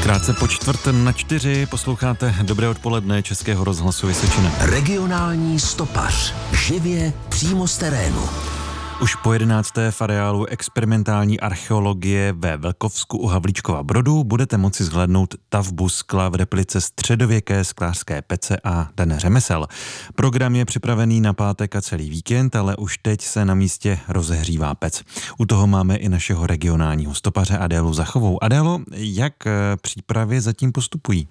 Krátce po 3:45 posloucháte Dobré odpoledne Českého rozhlasu Vysočina. Regionální stopař. Živě přímo z terénu. Už po 11. v areálu experimentální archeologie ve Velkovsku u Havlíčkova Brodu budete moci zhlédnout tavbu skla v replice středověké sklářské pece a den řemesel. Program je připravený na pátek a celý víkend, ale už teď se na místě rozehřívá pec. U toho máme i našeho regionálního stopaře Adélu Zachovou. Adélo, jak přípravy zatím postupují?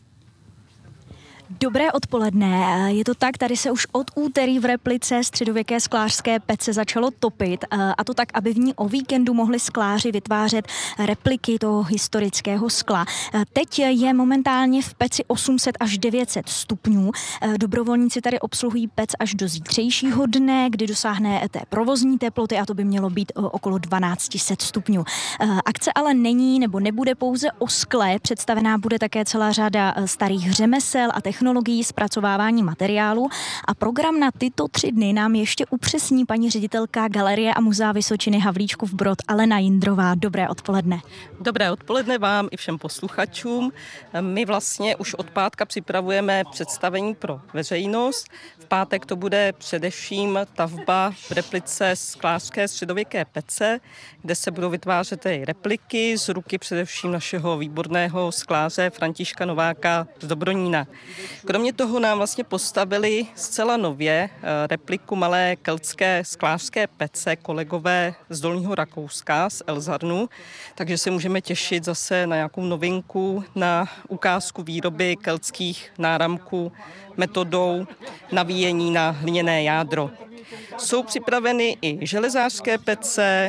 Dobré odpoledne. Je to tak, tady se už od úterý v replice středověké sklářské pece začalo topit, a to tak, aby v ní o víkendu mohli skláři vytvářet repliky toho historického skla. Teď je momentálně v peci 800 až 900 stupňů. Dobrovolníci tady obsluhují pec až do zítřejšího dne, kdy dosáhne té provozní teploty, a to by mělo být okolo 1200 stupňů. Akce ale není nebo nebude pouze o skle, představená bude také celá řada starých řemesel a technologií zpracovávání materiálu, a program na tyto 3 dny nám ještě upřesní paní ředitelka Galerie a muzea Vysočiny Havlíčkův Brod Alena Jindrová. Dobré odpoledne. Dobré odpoledne vám i všem posluchačům. My vlastně už od pátka připravujeme představení pro veřejnost. V pátek to bude především tavba v replice sklářské středověké pece, kde se budou vytvářet repliky z ruky především našeho výborného skláře Františka Nováka z Dobronína. Kromě toho nám vlastně postavili zcela nově repliku malé keltské sklářské pece kolegové z Dolního Rakouska, z Elzarnu, takže se můžeme těšit zase na nějakou novinku, na ukázku výroby keltských náramků metodou navíjení na hliněné jádro. Jsou připraveny i železářské pece,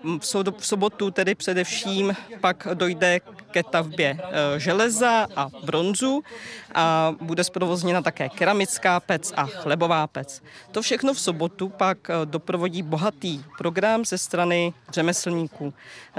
v sobotu tedy především pak dojde ke tavbě železa a bronzu a bude zprovozněna také keramická pec a chlebová pec. To všechno v sobotu pak doprovodí bohatý program ze strany řemeslníků.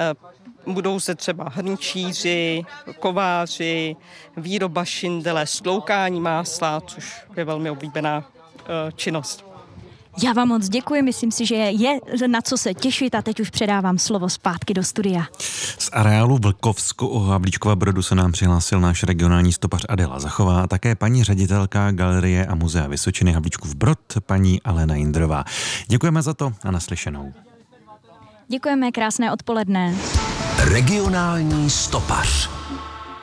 Budou se třeba hrnčíři, kováři, výroba šindele, stloukání másla, což je velmi oblíbená činnost. Já vám moc děkuji, myslím si, že je na co se těšit, a teď už předávám slovo zpátky do studia. Z areálu Velkovsku u Havlíčkova Brodu se nám přihlásil náš regionální stopař Adéla Zachová a také paní ředitelka Galerie a muzea Vysočiny Havlíčkův Brod, paní Alena Jindrová. Děkujeme za to a naslyšenou. Děkujeme, krásné odpoledne. Regionální stopař.